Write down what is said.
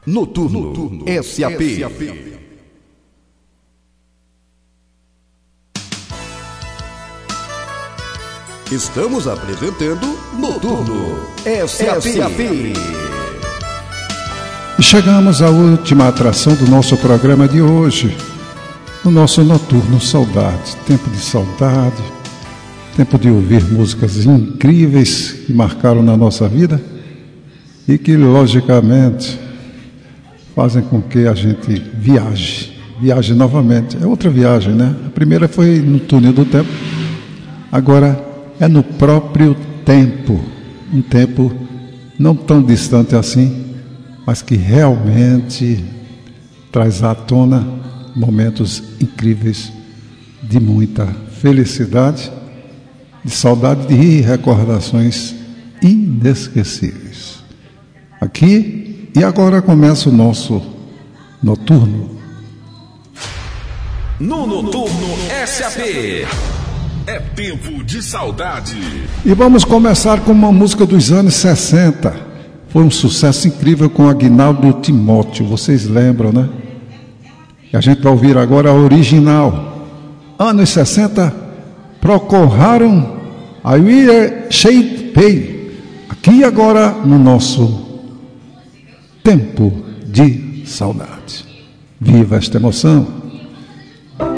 Noturno SAP. Estamos apresentando Noturno SAP. E chegamos à última atração do nosso programa de hoje, o nosso Noturno Saudade. Tempo de saudade, tempo de ouvir músicas incríveis que marcaram na nossa vida e que, logicamente, fazem com que a gente viaje novamente. É outra viagem, né? A primeira foi no túnel do tempo, agora é no próprio tempo, um tempo não tão distante assim, mas que realmente traz à tona momentos incríveis de muita felicidade, de saudade e recordações inesquecíveis. Aqui e agora começa o nosso Noturno. No Noturno SAP, é tempo de saudade. E vamos começar com uma música dos anos 60. Foi um sucesso incrível com Aguinaldo Timóteo, vocês lembram, né? E a gente vai ouvir agora a original. Anos 60, Procuraram a We're Shape Pay. Aqui agora no nosso Tempo de Saudade. Viva esta emoção!